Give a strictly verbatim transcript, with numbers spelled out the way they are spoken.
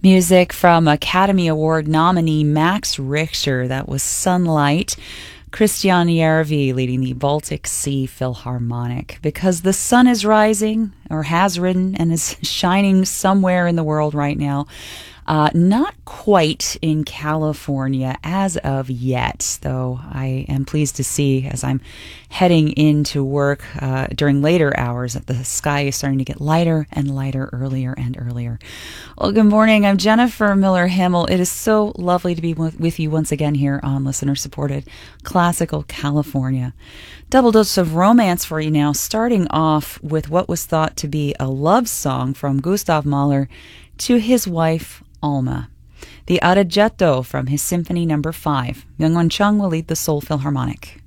Music from Academy Award nominee Max Richter. That was Sunlight. Christian Järvi leading the Baltic Sea Philharmonic. Because the sun is rising, or has risen, and is shining somewhere in the world right now. Uh, not quite in California as of yet, though I am pleased to see as I'm heading into work uh, during later hours that the sky is starting to get lighter and lighter earlier and earlier. Well, good morning. I'm Jennifer Miller Himmel. It is so lovely to be with you once again here on listener-supported Classical California. Double dose of romance for you now, starting off with what was thought to be a love song from Gustav Mahler to his wife, Alma. The Adagietto from his Symphony Number five. Myung-Whun Chung will lead the Seoul Philharmonic.